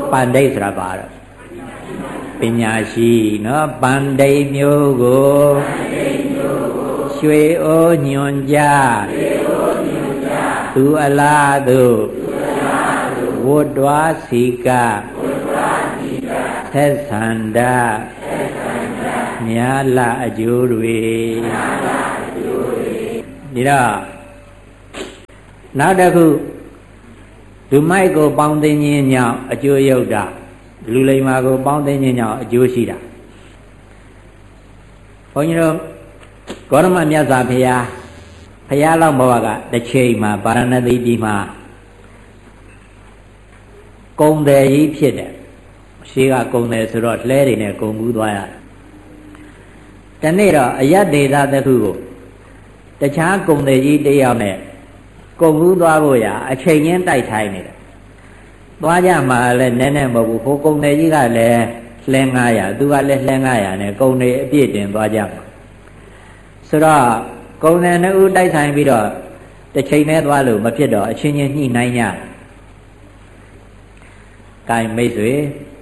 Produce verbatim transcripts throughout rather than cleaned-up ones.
ပန္တိတ်ဆိုတာပါတော့ပညာရှိနော်ပန္တိတ်မျိုးကိုရွှေအိုးညွန်ကြသူအလားသူဝတ္တဝါစီကသက်သန္တာမြာလအကျိုးတွေဒီတော့နောက်တစ်ခုလူမိုက်ကိုပေါင်းသိခြင်းကြောင့်အကျိုးရောက်တာလူလိမ္မာကိုပေါင်းသိခြင်းကြောင့်အကျိုးရှိတာဘုန်းကြီးတို့ဂေါရမမြတ်စွာဘုရားဘုရားလောက်ဘဝကတစ်ချိန်မှာပါရဏသီပြည်မှာကုံတယ်ကြီးဖြစ်တယ်ရှိကကုံတယ်ဆိုတော့လှဲတွေနဲ့ကုံကူးသွားရတယ်တနေ့တော့အယတ်ဒေသတစ်ခုကိုတခြားကုံတယ်ကြီးတယောက်နဲ့ကုံကူးသွားဖို့ရအချိန်ချင်းတိုက်ထိုင်းနေတယ်သွားကြမှာလည်းနည်းနည်းမဟုတ်ဘူးဟိုကုံတယ်ကြီးကလည်းလှဲငါးရာသူကလည်းလှဲငါးရာနဲ့ကုံတွေအပြည့်တင်သွားကြမှာဆိုတော့ကုံတယ်နှစ်ဦးတိုက်ဆိုင်ပြီးတော့တစ်ချိန်နဲ့သွားလို့မဖြစ်တော့အချင်းချင်းညှိနှိုင်းကြကဲမိတ်ဆွေ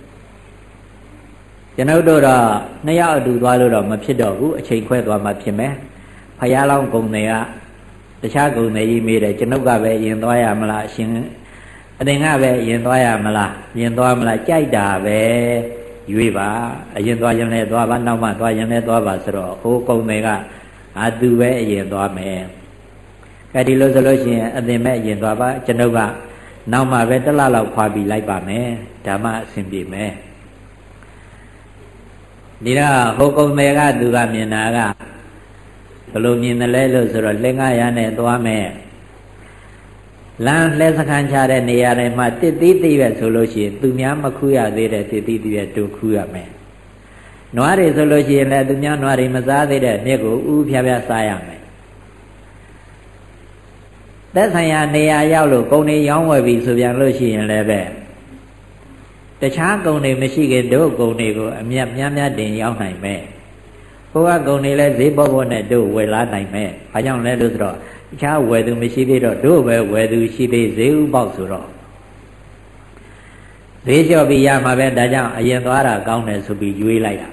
ကျွန်ုပ်တို့တော့နှစ်ယောက်အတူသွားလို့တော့မဖြစ်တော့ဘူးအချိန်ခွဲသွားမှဖြစ်မယ်ဖယားလောင်းကုံတယ်ကတခြားကုံတယ်ကြီးမေးတယ်ကျွန်ုပ်ကပဲရင်သွားရမလားအရှင်အတင်ကပဲရင်သွားရမလားရင်သွားမလားကြိုက်တာပဲရွေးပါအရင်သွားရင်လည်းသွားပါနောက်မှသွားရင်လည်းသွားပါဆိုတော့ဟိုကုံတယ်ကအာသူပဲအရင်သွားမယ်အဲဒီလိုဆိုလို့ရှိရင်အတင်မဲ့အရင်သွားပါကျွန်ုပ်ကနောက်မှပဲတစ်လလောက်ခွာပြီးလိုက်ပါမယ်ဓမ္မအဆင်ပြေမယ်ဒီတော့ဟိုကုံတယ်ကသူကမြင်တာကဘယ်လိုမြင်တယ်လဲလို့ဆိုတော့လက်ငါးရနဲ့သွားမယ်လမ်းလှဲစခန်းချတဲ့နေရာတွေမှာတစ်သီးသီးပဲဆိုလို့ရှိရင်သူများမခူးရသေးတဲ့တစ်သီးသီးပဲတူခူးရမယ်နွားတွေဆိုလို့ရှိရင်လည်းသူများနွားတွေမစားသေးတဲ့မြက်ကိုဥဖြားဖြားစားရမယ်သက်ဆိုင်ရာနေရာရောက်လို့ကုံတွေရောင်းဝယ်ပြီးဆိုပြန်လို့ရှိရင်လည်းပဲတခြားကုံတွေမရှိခင်တို့ကုံတွေကိုအမြတ်များများတင်ရောင်းနိုင်မယ်ဟိုကကုံတွေလည်းဈေးပေါ်ပေါ်နဲ့တို့ဝယ်လာနိုင်မယ်ဘာကြောင့်လဲလို့ဆိုတော့တခြားဝယ်သူမရှိသေးတော့တို့ပဲဝယ်သူရှိသေးဈေးဥပေါက်ဆိုတော့ဈေးလျှော့ပြီးရမှာပဲဒါကြောင့်အရင်သွားတာကောင်းတယ်ဆိုပြီးရွေးလိုက်တာ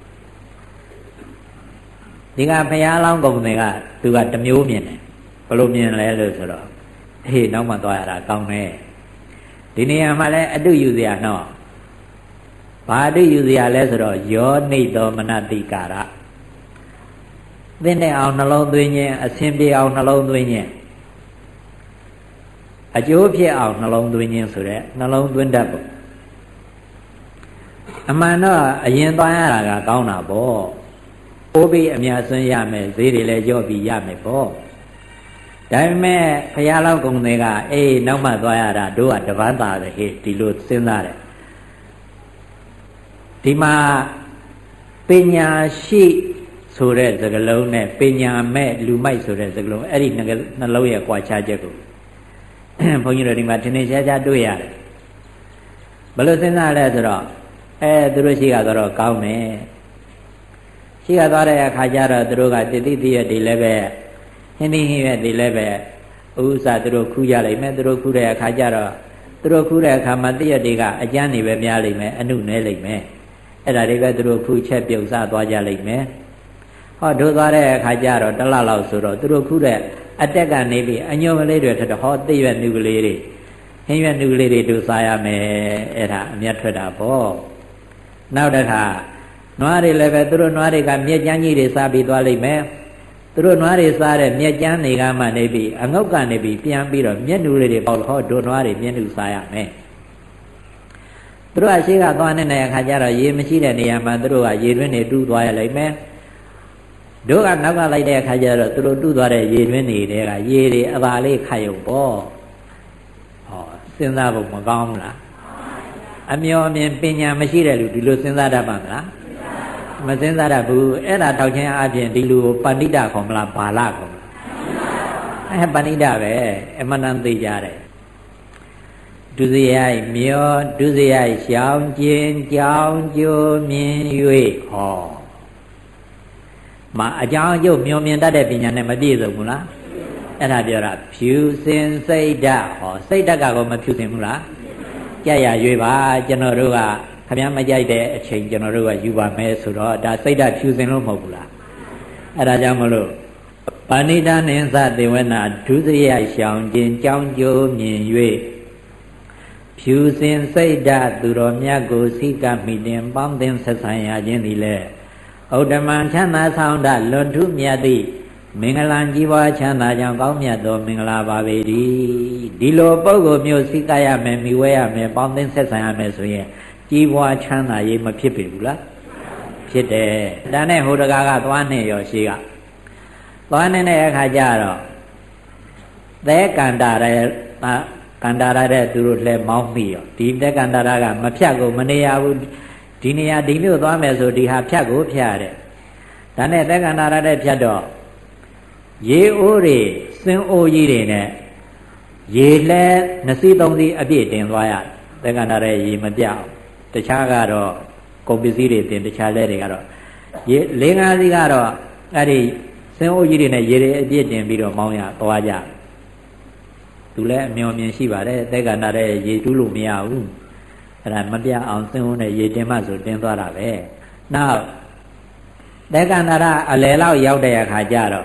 ဒီကဘုရားလောင်းကုံတွေကသူကတစ်မျိုးမြင်တယ်ဘယ်လိုမြင်လဲလို့ဆိုတော့ဟေးနောက်မှသွားရတာကောင်းတယ်ဒီနေရာမှာလည်းအတုယူစရာနော်ဘာအတုယူစရာလဲဆိုတော့ယောနိတောမနတိကာရသင်တဲ့အောင်နှလုံးသွင်းခြင်းအဆင်ပြေအောင်နှလုံးသွင်းခြင်းအကျိုးဖြစ်အောင်နှလုံးသွင်းခြင်းဆိုတဲ့နှလုံးသွင်းတတ်ဖို့အမှန်တော့အရင်သွားရတာကကောင်းတာပေါ့ပိုးပြီးအများဆွန်းရမယ်ဈေးတွေလည်းကြော့ပြီးရမယ်ပေါ့ဒါပေမဲ့ဘုရားလောက်ကုံတွေကအေးနောက်မှသွားရတာတို့ကတပန်းသားတယ်ဟေ့ဒီလိုစဉ်းစားတယ်ဒီမှာပညာရှိဆိုတဲ့စကားလုံးနဲ့ပညာမဲ့လူမိုက်ဆိုတဲ့စကားလုံးအဲ့ဒီနှလုံးရဲ့ကွာခြားချက်ကိုဘုန်းကြီးတို့ဒီမှာထင်ထင်ရှားရှားတွေ့ရတယ်ဘယ်လိုစဉ်းစားလဲဆိုတော့အဲသူတို့ရှိကတော့ကောင်းတယ်ရှိကသွားတဲ့အခါကျတော့သူတို့ကတတိတိရဒီလည်းပဲဟင်းသီးဟင်းရွက်ဒီလည်းပဲဥစ္စာသူတို့ခူးရလိမ့်မယ်သူတို့ခူးတဲ့အခါကျတော့သူတို့ခူးတဲ့အခါမှာတည့်ရတွေကအကျန်းနေပဲများလိမ့်မယ်အနုနဲလိမ့်မယ်အဲ့ဒါတွေပဲသူတို့ခူးချက်ပြုတ်စားသွားကြလိမ့်မယ်ဟောတို့သွားတဲ့အခါကျတော့တစ်လလောက်ဆိုတော့သူတို့ခူးတဲ့အတက်ကနေပြီးအညွန့်ကလေးတွေထက်တော့ဟောတည့်ရွက်နုကလေးတွေဟင်းရွက်နုကလေးတွေတို့စားရမယ်အဲ့ဒါအမျက်ထွက်တာပေါ့နောက်တစ်ခါနွားတွေလည်းပဲသူတို့နွားတွေကမြက်ကျန်းကြီးတွေစားပြီးသွားလိမ့်မယ်သူတို့နွားတွေစားတဲ့မြက်ကျန်းတွေကမှနေပြီးအငုတ်ကနေပြီးပြန်ပြီးတော့မျက်နှူလေးတွေပေါက်ဟောတို့နွားတွေမျက်နှူစားရမယ်သူတို့အရှိကသွားနေတဲ့အခါကျတော့ရေမရှိတဲ့နေရာမှာသူတို့ကရေတွင်းတွေတူးသွားရလိမ့်မယ်တို့ကနောက်ကလိုက်တဲ့အခါကျတော့သူတို့တူးသွားတဲ့ရေတွင်းတွေကရေတွေအပါလေးခတ်ရုံပေါ့ဟောစဉ်းစားဖို့မကောင်းဘူးလားအမျောအမြင်ပညာမရှိတဲ့လူဒီလိုစဉ်းစားတတ်ပါမလားမစဉ်းစားတတ်ဘူးအဲ့ဒါထောက်ချင်းအပြင်ဒီလူကိုပဏိတခေါ်မလားဘာလခေါ်မလားအဲပဏိတပဲအမှန်တန်သိကြတယ်ဒုစရိုက်မျောဒုစရိုက်ရှောင်ကျင်ကြောင်းကျိုးမြင်၍ဟောမအကြောင်းအကျိုးမျောမြင်တတ်တဲ့ပညာနဲ့မပြည့်စုံဘူးလားအဲ့ဒါပြောတာဖြူစင်စိတ်ဓာတ်ဟောစိတ်ဓာတ်ကတော့မဖြူစင်ဘူးလားကြက်ရရွေးပါကျွန်တော်တို့ကခင်ဗျားမကြိုက်တဲ့အချိန်ကျွန်တော်တို့ကယူပါမယ်ဆိုတော့ဒါစိတ်ဓာတ်ဖြူစင်လို့မဟုတ်ဘူးလားအဲ့ဒါကြောင့်မလို့ပါဏိတနိသသေဝနာဒုစရိုက်ရှောင်ခြင်းကြောင်းကျိုးမြင်၍ဖြူစင်စိတ်ဓာတ်သူတော်မြတ်ကိုစိကမိတင်ပေါင်းသင်ဆက်ဆံရခြင်းသည်လေဥဒ္ဓမံချမ်းသာဆောင်တလွန်ထူးမြတ်သည့်မင်္ဂလာကြီးပွားချမ်းသာကြောင်းကောင်းမြတ်သောမင်္ဂလာပါပေ၏ဒီလိုပုဂ္ဂိုလ်မျိုးစိကရမယ်မိဝဲရမယ်ပေါင်းသင်ဆက်ဆံရမယ်ဆိုရင်ကြီးပွားချမ်းသာရေးမဖြစ်ပေဘူးလားဖြစ်တယ်ဒါနဲ့ဟိုတကားကသွားနေရောရှိကသွားနေတဲ့အခါကျတော့သဲကန္တာရဲကန္တာရတဲ့သူတို့လည်းမောင်းမိရောဒီသဲကန္တာရကမဖြတ်ကိုမနေရဘူးဒီနေရာဒီမျိုးသွားမယ်ဆိုဒီဟာဖြတ်ကိုဖြတ်ရတယ်ဒါနဲ့သဲကန္တာရတဲ့ဖြတ်တော့ရေအိုးတွေစင်းအိုးကြီးတွေနဲ့ရေလဲနှစ်စီးသုံးစီးအပြည့်တင်သွားရသဲကန္တာရရေမပြအောင်တခြားကတော့ကုန်ပစ္စည်းတွေတင်တခြားလဲတွေကတော့ရေလေးငါးစီးကတော့အဲ့ဒီစင်းအိုးကြီးတွေနဲ့ရေတွေအပြည့်တင်ပြီးတော့မောင်းရသွားကြသူလည်းအမျော်မြင်ရှိပါတယ်သဲကန္တာရရေတူးလို့မရဘူးအဲ့ဒါမပြအောင်စင်းအိုးနဲ့ရေတင်မှဆိုတင်သွားတာပဲနောက်သဲကန္တာရအလယ်လောက်ရောက်တဲ့အခါကျတော့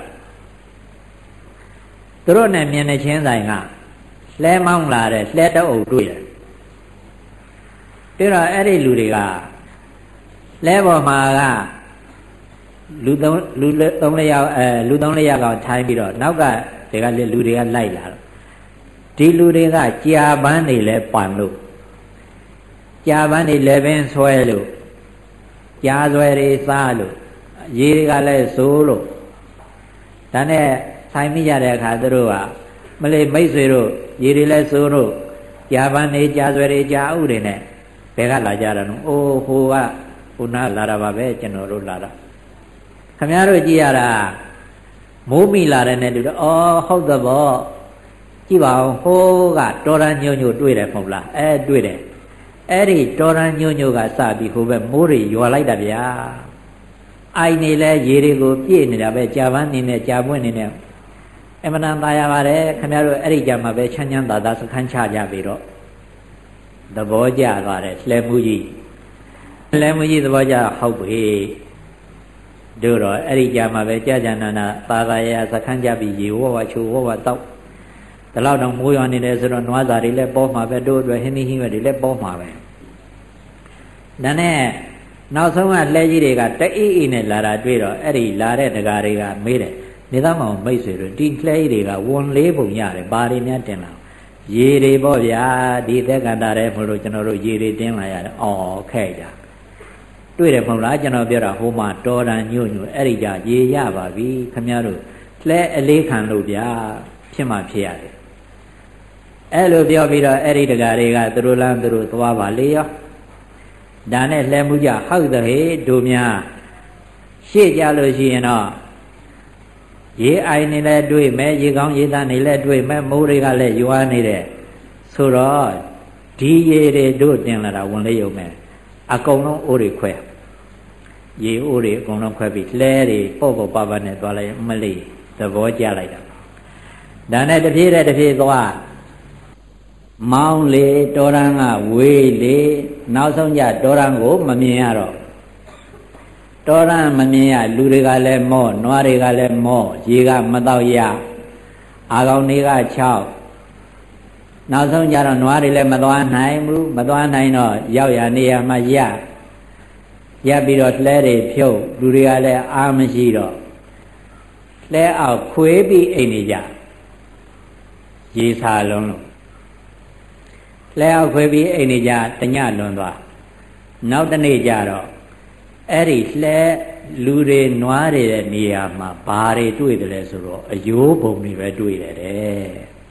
သူတို့နဲ့မြင်နေချင်းဆိုင်ကလှဲမောင်းလာတဲ့လှဲတအုပ်တွေ့တယ်ပြီးတော့အဲ့ဒီလူတွေကလဲပေါ်မှာကလူသုံးလူသုံးလျောက်အဲလူသုံးလျောက်ကောင်ထိုင်းပြီးတော့နောက်ကတွေကလူတွေကလိုက်လာတော့ဒီလူတွေကကြာပန်းနေလဲပန်လို့ကြာပန်းနေလဲပင်ဆွဲလို့ကြာဆွဲတွေစားလို့ရေတွေကလည်းစိုးလို့ဒါနဲ့ဆိုင်မိရတဲ့အခါသူတို့ကမလေးမိတ်ဆွေတို့ရေတွေလည်းစိုးလို့ကြာပန်းနေကြာဆွဲတွေကြာဥတွေနဲ့ဘယ်ကလာကြတာနော်အိုးဟိုကဟိုနာလာတာပါပဲကျွန်တော်တို့လာတာခင်ဗျားတို့ကြည့်ရတာမိုးမိလာတဲ့နဲ့တူတော့အော်ဟုတ်သဘောကြည့်ပါဦးဟိုးကတော်ရန်ညို့ညို့တွေ့တယ်မဟုတ်လားအဲတွေ့တယ်အဲ့ဒီတော်ရန်ညို့ညို့ကစပြီးဟိုဘက်မိုးတွေရွာလိုက်တာဗျာအိုင်နေလဲရေတွေကိုပြည့်နေတာပဲကြာပန်းနေနဲ့ကြာပွင့်နေနဲ့အမှန်တန်သားရပါတယ်ခင်ဗျားတို့အဲ့ဒီကြမှာပဲချမ်းချမ်းသာသာစခန်းချကြပြီတော့သဘောကျသွားတယ်လှဲမှုကြီးလှဲမှုကြီးသဘောကျဟုတ်ပြီတို့တော့အဲ့ဒီကြမှာပဲကြာကြာနာနာသာသာရစခန်းကြပြီးရေဝဝချိုဝဝတောက်ဒီလောက်တော့မိုးရွာနေတယ်ဆိုတော့နွားစာတွေလည်းပေါ်မှာပဲတို့အတွက်ဟင်းသီးဟင်းရွက်တွေလည်းပေါ်မှာပဲဒါနဲ့နောက်ဆုံးကလှဲကြီးတွေကတအိအိနဲ့လာတာတွေ့တော့အဲ့ဒီလာတဲ့ဒကာတွေကမေးတယ်နေသားမောင်မိတ်ဆွေတို့ဒီလှဲကြီးတွေကဝန်လေးပုံရတယ်ဘာတွေများတင်လာရေတွေပေါ့ဗျာဒီသက်ကန္တာရဲမလို့ကျွန်တော်တို့ရေတွေတင်းလာရတယ်အော်ခဲ့ကြတွေ့တယ်မဟုတ်လားကျွန်တော်ပြောတာဟိုမှာတော်တန်ညို့ညို့အဲ့ဒီကြရေရပါပြီခမရတို့လှဲအလေးခံလို့ဗျာဖြစ်မှဖြစ်ရတယ်အဲ့လိုပြောပြီးတော့အဲ့ဒီတကားတွေကသူတို့လမ်းသူတို့သွားပါလေရောဒါနဲ့လှဲမှုကြဟုတ်တဲ့ဟေတို့များရှေ့ကြလို့ရှိရင်တော့ရေအိုင်နေလဲတွေ့မယ်ရေကောင်းရေသားနေလဲတွေ့မယ်မိုးတွေကလည်းရွာနေတယ်ဆိုတော့ဒီရေတွေတို့တင်လာတာဝင်လေးရုံပဲအကုန်လုံးအိုးတွေခွဲရေအိုးတွေအကုန်လုံးခွဲပြီးလှဲတွေပေါ့ပေါ့ပါပါနဲ့သွားလိုက်မလေးသဘောကျလိုက်တာဒါနဲ့တပြေးတဲ့တပြေးသွားမောင်းလေတော်ရန်ကဝေးလေနောက်ဆုံးကြတော်ရန်ကိုမမြင်ရတော့တော်ရန်မမြင်ရလူတွေကလည်းမော့နွားတွေကလည်းမော့ရေကမတော့ရအာကောင်တွေက၆နောက်ဆုံးကြတော့နွားတွေလည်းမသွားနိုင်ဘူးမသွားနိုင်တော့ရောက်ရနေရမှရရပြီးတော့လှဲတွေဖြုတ်လူတွေကလည်းအားမရှိတော့လှဲအောက်ခွေးပြီးအိမ်နေကြရေစာလုံးလို့လဲအောက်ခွေပြီးအိမ်နေကြတညလွန်သွားနောက်တနေ့ကျတော့အဲ့ဒီလှဲလူတွေနွားတွေတဲ့နေရာမှာဘာတွေတွေ့တယ်လဲဆိုတော့အယိုးပုံတွေပဲတွေ့တယ်တဲ့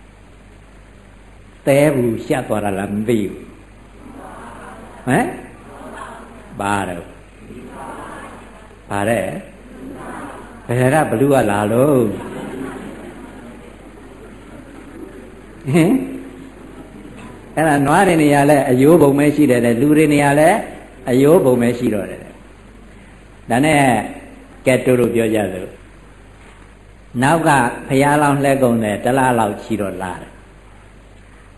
သဲဘူးရှက်သွားတာလားမသိဘူးဟမ်ဘာတော့ဘာတဲ့ဘယ်ကဘလူးကလာလို့ဟင်အဲ့ဒါနွားတွေနေရာလဲအယိုးပုံပဲရှိတယ်တဲ့လူတွေနေရာလဲအယိုးပုံပဲရှိတော့တယ်ဒါနဲ့ကဲတို့တို့ပြောကြသလိုနောက်ကဖျားလောင်းလှဲကုန်တယ်တလားလောက်ချီတော့လာတယ်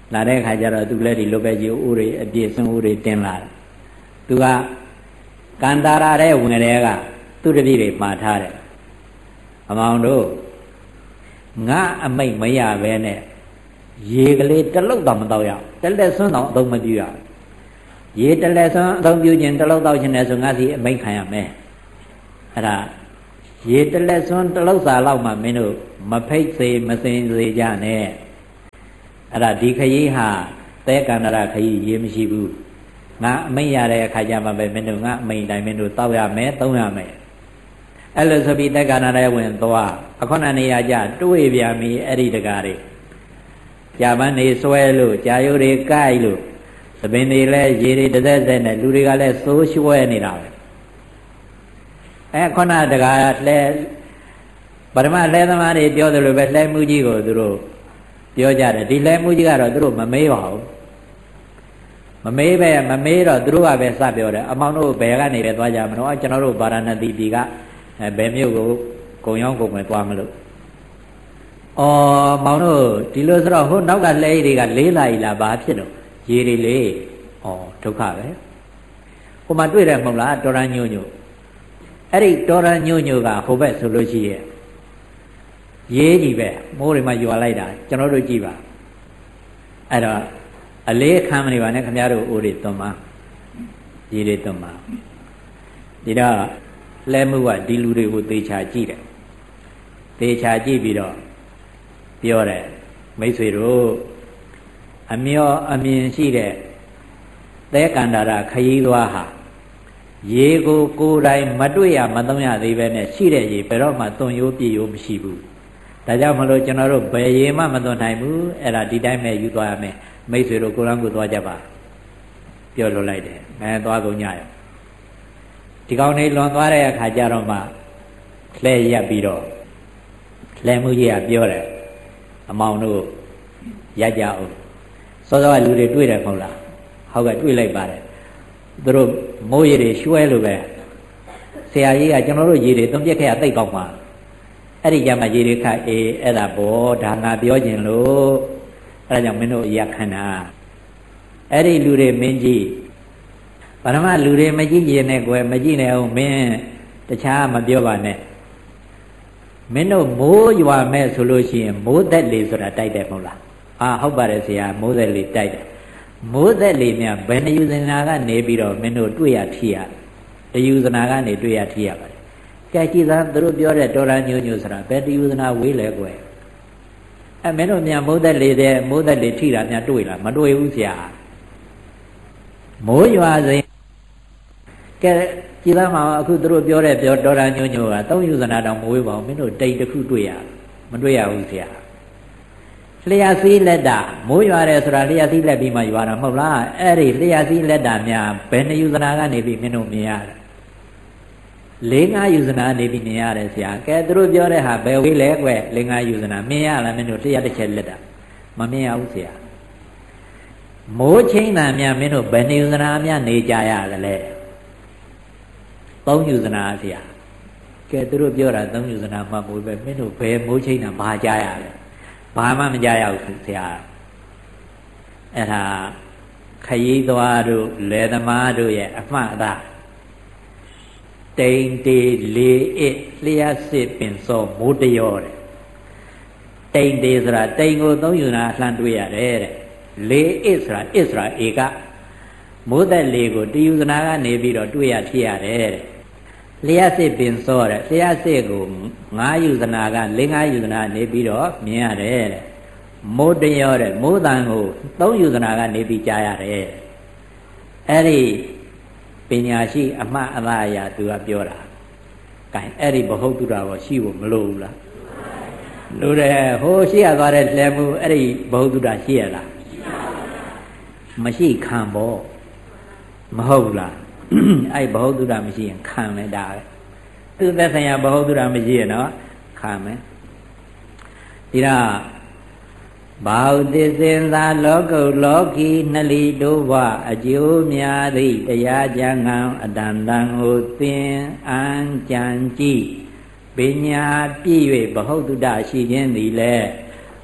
လာတဲ့ခါကျတော့သူလည်းဒီလိုပဲကြီးဥတွေအပြည့်စုံဥတွေတင်လာတယ်သူကကန္တာရတဲ့ဝင်တွေကသူတပည့်တွေမှာထားတယ်အမောင်တို့ငါအမိတ်မရပဲနဲ့ရေကလေးတလုတ်တော့မတော့ရတလက်ဆွန်းတော့အသုံးမပြုရရေတလက်ဆွန်းအသုံးပြုခြင်းတလုတ်တော့ခြင်းနဲ့ဆိုငါစီအမိတ်ခံရမယ်အဲ့ဒါရေတလက်ဆွန်းတလုတ်စာလောက်မှမင်းတို့မဖိတ်စေမစင်စေကြနဲ့အဲ့ဒါဒီခရီးဟာသဲကန္တရခရီးရေမရှိဘူးငါအမိတ်ရတဲ့အခါကျမှပဲမင်းတို့ငါအမိတ်တိုင်းမင်းတို့တောက်ရမယ်သုံးရမယ်အဲ့လိုဆိုပြီးသဲကန္တရဝင်သွားအခုနနေရကြတွေးပြမီအဲ့ဒီတကားတွေကြာပန်းနေဆွဲလို့ကြာရိုးတွေကိုက်လို့သပင်တွေလည်းရေတွေတစ်သက်သက်နဲ့လူတွေကလည်းစိုးရွှဲနေတာပဲအဲခုနတကားလဲပထမလဲသမားတွေပြောသလိုပဲလဲမှုကြီးကိုသူတို့ပြောကြတယ်ဒီလဲမှုကြီးကတော့သူတို့မမေးပါဘူးမမေးပဲမမေးတော့သူတို့ကပဲစပြောတယ်အမောင်တို့ဘယ်ကနေပဲသွားကြမလို့ကျွန်တော်တို့ဗာရာဏသီပြည်ကဘယ်မြို့ကိုဂုံရောင်းဂုံဝင်သွားမလို့အော်မောင်တို့ဒီလိုဆိုတော့ဟိုနောက်ကလဲတွေကလေးလာ ਈ လားဘာဖြစ်လို့ရေတွေလေဩဒုက္ခပဲဟိုမှာတွေ့တယ်မဟုတ်လားတော်ရန်ညို့ညို့အဲ့ဒီတော်ရန်ညို့ညို့ကဟိုဘက်ဆိုလို့ရှိရဲ့ရေးကြီးပဲမိုးတွေမှာရွာလိုက်တာကျွန်တော်တို့ကြည့်ပါအဲ့တော့အလေးခံမနေပါနဲ့ခင်ဗျားတို့အိုးတွေသွန်ပါရေတွေသွန်ပါဒီတော့လဲမှုကဒီလူတွေကိုသေချာကြည့်တယ်သေချာကြည့်ပြီးတော့ပြောတယ်မိတ်ဆွေတို့အမျောအမြင်ရှိတဲ့သဲကန္တာရခရီးသွားဟာရေကိုကိုယ်တိုင်မတွေ့ရမသုံးရသေးပဲနဲ့ရှိတဲ့ရေဘယ်တော့မှသွန်ရိုးပြည့်ရိုးမရှိဘူးဒါကြောင့်မလို့ကျွန်တော်တို့ဘယ်ရေမှမသွန်နိုင်ဘူးအဲ့ဒါဒီတိုင်းပဲယူသွားရမယ်မိတ်ဆွေတို့ကိုယ်တော်ကိုသွားကြပါပြောလို့လိုက်တယ်အဲသွားကုန်ကြရောဒီကောင်လေးလွန်သွားတဲ့အခါကျတော့မှလှဲရက်ပြီးတော့လှဲမှုကြီးကပြောတယ်အမောင်တို့ရက်ကြအောင်စောစောကလူတွေတွေ့တယ်မဟုတ်လားဟုတ်ကဲ့တွေ့လိုက်ပါတယ်သူတို့မိုးရေတွေရွှဲလို့ပဲဆရာကြီးကကျွန်တော်တို့ရေတွေသွန်ပြက်ခဲ့ရတိတ်ကောက်ပါအဲ့ဒီကြမှာရေတွေခတ်အေးအဲ့ဒါဘောဒါငါပြောခြင်းလို့အဲ့ဒါကြောင့်မင်းတို့အရာခန္ဓာအဲ့ဒီလူတွေမင်းကြီးပထမလူတွေမကြည့်ရင်နဲ့ကွယ်မကြည့်နဲ့အောင်မင်းတခြားမပြောပါနဲ့မင်းတို့မိုးရွာမဲ့ဆိုလို့ရှိရင်မိုးသက်လေဆိုတာတိုက်တယ်မဟုတ်လားအာဟုတ်ပါတယ်ဆရာမိုးသက်လေတိုက်တယ်မိုးသက်လေများဘယ်နှယူဇနာကနေပြီးတော့မင်းတို့တွေ့ရဖြစ်ရတယူဇနာကနေတွေ့ရဖြစ်ရပါတယ်ကြည့်ကြည့်သားသူတို့ပြောတဲ့တော်ရန်ညို့ညို့ဆိုတာဘယ်တယူဇနာဝေးလဲကွယ်အဲမင်းတို့များမိုးသက်လေတဲ့မိုးသက်လေထိတာများတွေ့လားမတွေ့ဘူးဆရာမိုးရွာစဉ်ကဲကြည်သားမှာအခုသူတို့ပြောတဲ့ပြောတော်ရန်ညို့ညို့ကသုံးယူဇနာတောင်မဝေးပါဘူးမင်းတို့တိတ်တစ်ခုတွေ့ရမတွေ့ရဘူးဆရာလျှက်စည်းလက်တာမိုးရွာတယ်ဆိုတာလျှက်စည်းလက်ပြီးမှရွာတာမဟုတ်လားအဲ့ဒီလျှက်စည်းလက်တာများဘယ်နှယူဇနာကနေပြီးမင်းတို့မြင်ရတယ်လေးငါးယူဇနာနေပြီးမြင်ရတယ်ဆရာကဲသူတို့ပြောတဲ့ဟာဘယ်ဝေးလဲကွလေးငါးယူဇနာမြင်ရလားမင်းတို့လျှက်တစ်ချက်လက်တာမမြင်ရဘူးဆရာမိုးချင်းတာများမင်းတို့ဘယ်နှယူဇနာများနေကြရသလဲသုံးယူဇနာဆရာကဲသူတို့ပြောတာသုံးယူဇနာမှမဟုတ်ပဲမင်းတို့ဘယ်မိုးချင်းတာဘာကြရလဲဘာမှမကြရဘူးဆရာအဲ့ဒါခရီးသွားတို့လယ်သမားတို့ရဲ့အမှတ်အသားတိန်တေလေအစ်လျှက်စစ်ပင်စောမိုးတရောတဲ့တိန်တေဆိုတာတိန်ကိုသုံးယူနာလှမ်းတွေ့ရတယ်တဲ့လေအစ်ဆိုတာအစ်ဆိုတာဧကမိုးသက်လေကိုတယူဇနာကနေပြီးတော့တွေ့ရဖြစ်ရတယ်တဲ့လျှက်စစ်ပင်စောတဲ့လျှက်စစ်ကိုငါးယူဇနာကလေးငါးယူဇနာနေပြီးတော့မြင်ရတယ်တဲ့မိုးတရောတဲ့မိုးတန်ကိုသုံးယူဇနာကနေပြီးကြားရတယ်အဲ့ဒီပညာရှိအမှတ်အသားအရာသူကပြောတာ။ကဲအဲ့ဒီဘဟုတုတ္တရောရှိဖို့မလိုဘူးလား။လိုတယ်ဟိုရှိရသွားတဲ့လှဲမှုအဲ့ဒီဘဟုတုတ္တရှိရလား။မရှိခံပေါ့မဟုတ်လား။အဲ့ဘဟုတုတ္တမရှိရင်ခံမယ်ဒါပဲ။သူသက်ဆိုင်ရာဘဟုတုတ္တမရှိရင်တော့ခံမယ်။ဒီတော့ဘာဟုသစ္စေသာလောကုလောကီနှလီတို့ဘအကျိုးများသည့်တရားကြံငံအတန်တန်ကိုသင်အံကြံကြည့်ပညာပြည့်၍ဘဟုတုတ္တရှိခြင်းသည်လည်း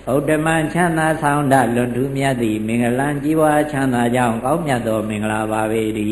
ဥဒ္ဓမချမ်းသာဆောင်တလွန်ထူးမြတ်သည့်မင်္ဂလံကြီးပွားချမ်းသာကြောင်းကောင်းမြတ်သောမင်္ဂလာပါပေ၏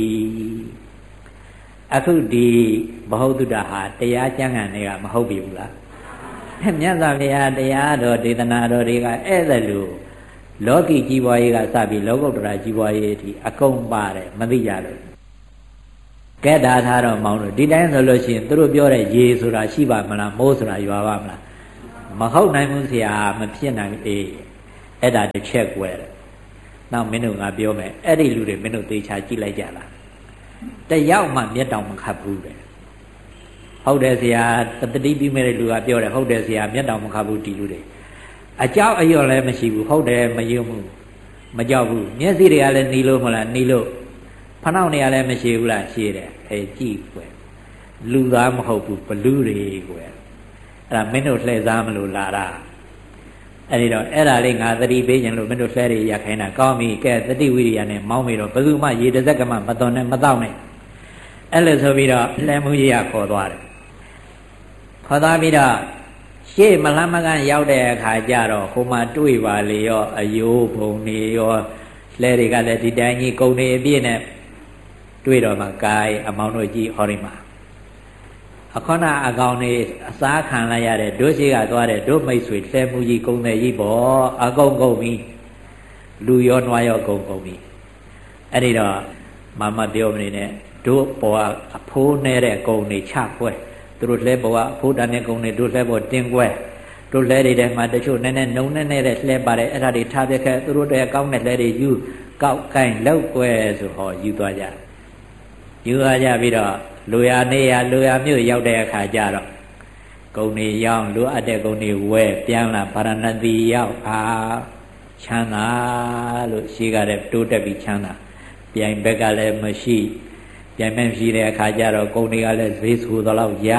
အခုဒီဘဟုတုတ္တဟာတရားကျမ်းဂန်တွေကမဟုတ်ပြီဘူးလားမြတ်စွာဘုရားတရားတော်ဒေသနာတော်တွေကအဲ့ဒါလို့လောကီကြီးပွားရေးကစပြီးလောကုတ္တရာကြီးပွားရေးအထိအကုန်ပါတယ်မသိကြလို့ကဲဒါထားတော့မောင်းလို့ဒီတိုင်းဆိုလို့ရှိရင်သူတို့ပြောတဲ့ရေဆိုတာရှိပါမလားမိုးဆိုတာရွာပါမလားမဟုတ်နိုင်ဘူးဆရာမဖြစ်နိုင်ဘူးအေးအဲ့ဒါတစ်ချက်ကွဲတယ်နောက်မင်းတို့ငါပြောမယ်အဲ့ဒီလူတွေမင်းတို့သေချာကြည့်လိုက်ကြလားတယောက်မှမျက်တောင်မခတ်ဘူးတဲ့ဟုတ်တယ်ဆရာတတိပြီးမဲ့လူကပြောတယ်ဟုတ်တယ်ဆရာမျက်တောင်မခတ်ဘူးဒီလူတွေအကြောက်အရွံ့လည်းမရှိဘူးဟုတ်တယ်မယုံဘူးမကြောက်ဘူးမျက်စိတွေကလည်းနီလို့မလားနီလို့ဖနှောက်နေရလည်းမရှိဘူးလားရှိတယ်အဲကြည့်ကွယ်လူသားမဟုတ်ဘူးဘလူတွေကွယ်အဲ့ဒါမင်းတို့လှည့်စားမလို့လာတာအဲ့ဒီတော့အဲ့ဒါလေးငါသတိပေးခြင်းလို့မင်းတို့လှည့်ရရခိုင်းတာကောင်းပြီကဲသတိဝိရိယနဲ့မောင်းပြီးတော့ဘယ်သူမှရေတစ်စက်ကမှမတော်နဲ့မတော့နဲ့အဲ့လိုဆိုပြီးတော့လှည့်မှုရခေါ်သွားတယ်ခေါ်သွားပြီးတော့ရှေ့မလှမ်းမကန်းရောက်တဲ့အခါကျတော့ဟိုမှာတွေ့ပါလေရောအယိုးဘုံနေရောလှဲတွေကလည်းဒီတိုင်းကြီးကုံနေအပြည့်နဲ့တွေ့တော့မှကာယအမောင်းတို့ကြီးဟောဒီမှာအခဏအကောင်နေအစားခံလိုက်ရတဲ့တို့ရှိကသွားတဲ့တို့မိတ်ဆွေလှဲမှုကြီးကုံတယ်ကြီးပေါ့အကုန်ကုန်ပြီလူရောနွားရောကုန်ကုန်ပြီအဲ့ဒီတော့မမပြောမနေနဲ့တို့ပေါ်အဖိုးနေတဲ့ကုံနေချခွဲသူတို့လှဲပေါ်ကအဖိုးတန်တဲ့ကုံနေတို့လှဲပေါ်တင်းကွဲတို့လှဲတွေထဲမှာတချို့နည်းနည်းနှုံနဲ့နေတဲ့လှဲပါတယ်အဲ့ဒါတွေထားပြခဲ့သူတို့တည်းကောင်းတဲ့လှဲတွေယူကောက်ကိုင်းလောက်ကွဲဆိုဟောယူသွားကြယူသွားကြပြီးတော့လူရနေရလူရမြို့ရောက်တဲ့အခါကျတော့ကုံနေရောက်လူအပ်တဲ့ကုံနေဝဲပြန်လာဗာရဏသီရောက်အာချမ်းသာလို့ရှိကြတဲ့တိုးတက်ပြီးချမ်းသာပြိုင်ဘက်ကလည်းမရှိပြိုင်မဲ့ရှိတဲ့အခါကျတော့ကုံတွေကလည်းဈေးဆူတော့ရ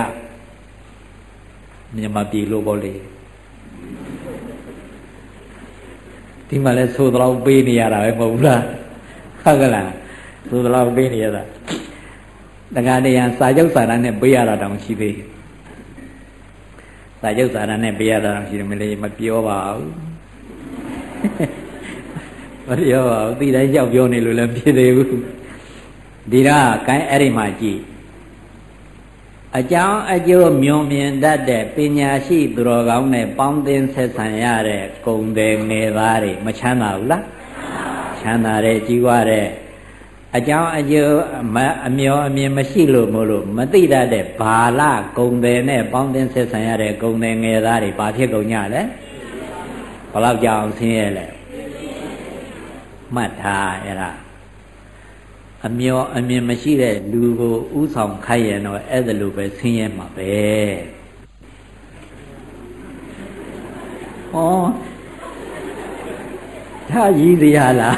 မြန်မာပြည်လို့ပေါ့လေဒီမှာလည်းဆိုတော့ပေးနေရတာပဲမဟုတ်ဘူးလားဟုတ်ကလားဆိုတော့ပေးနေရတာတခါတည်းရန်စာချုပ်စာတမ်းနဲ့ပေးရတာတောင်ရှိသေးတယ်စာချုပ်စာတမ်းနဲ့ပေးရတာတောင်ရှိတယ်မလေးမပြောပါဘူးမပြောပါဘူးဒီတိုင်းရောက်ပြောနေလို့လည်းဖြစ်သေးဘူးဒီတော့ကိုင်းအဲ့ဒီမှာကြည့်အကြောင်းအကျိုးမြုံမြင်တတ်တဲ့ပညာရှိသူတော်ကောင်းနဲ့ပေါင်းသင်းဆက်ဆံရတဲ့ဂုဏ်တွေငယ်သားတွေမချမ်းသာဘူးလားချမ်းသာတယ်ကြီးွားတယ်အကြောင်းအကျိုးအမျောအမြင်မရှိလို့မို့လို့မသိတတ်တဲ့ဘာလဂုံတယ်နဲ့ပေါင်းသင်းဆက်ဆံရတဲ့ဂုံတယ်ငယ်သားတွေဘာဖြစ်ကုန်ကြလဲဘယ်လောက်ကြောင်ဆင်းရဲလဲမှတ်ထားအဲ့ဒါအမျောအမြင်မရှိတဲ့လူကိုဥဆောင်ခိုက်ရတော့အဲ့ဒါလိုပဲဆင်းရဲမှာပဲဟောဒါရည်စရာလား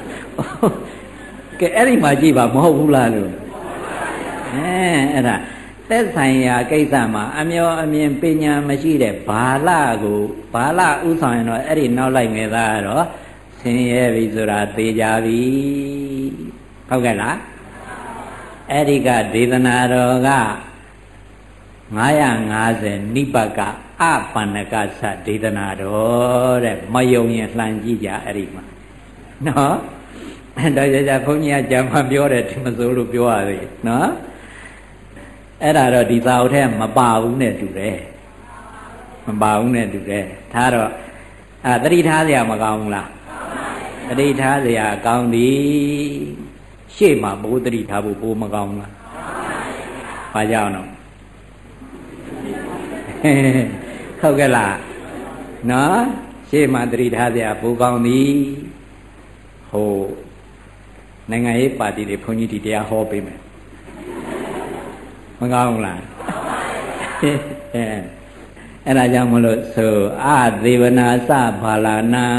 ကဲအဲ့ဒီမှာကြည့်ပါမဟုတ်ဘူးလားလို့အဲအဲ့ဒါသက်ဆိုင်ရာကိစ္စမှာအမျောအမြင်ပညာမရှိတဲ့ဘာလကိုဘာလဥဆောင်ရင်တော့အဲ့ဒီနောက်လိုက်ငယ်သားကတော့ဆင်းရဲပြီဆိုတာသိကြပြီဟုတ်ကဲ့လားအဲ့ဒီကဒေသနာတော်ကငါးရာငါးဆယ်နိပ္ပကအပန္နကသဒေသနာတော်တဲ့မယုံရင်လှန်ကြည့်ကြအဲ့ဒီမှာနော်ဒါကြကြခွန်ကြီးကကြံမှပြောတယ်ဒီမစိုးလို့ပြောရသေးနော်အဲ့ဒါတော့ဒီသာဝထဲမပါဘူးနဲ့တူတယ်မပါဘူးနဲ့တူတယ်ဒါတော့အဲတတိထားစရာမကောင်းဘူးလားတတိထားစရာကောင်းသည်ရှေ့မှာဘိုးတတိထားဖို့ဘိုးမကောင်းဘူးလားဘာကြောင့်တော့ဟုတ်ကဲ့လားနော်ရှေ့မှာတတိထားစရာဘိုးကောင်းသည်ဟိုနိုင်ငံရေးပါတီတွေဘုန်းကြီးဒီတရားဟောပေးမယ်မကောင်းဘူးလားအဲအဲ့ဒါကြောင့်မလို့ဆိုအသေဝနာသဘာလနံ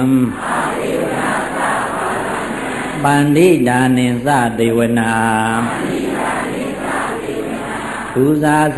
ပန္တိဒါနိသသေဝနာပူဇာ